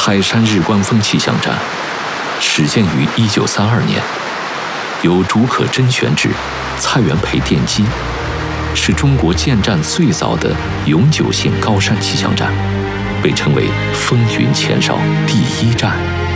泰山日观峰气象站始建于1932年，由竺可桢选址，蔡元培奠基，是中国建站最早的永久性高山气象站，被称为风云前哨第一站。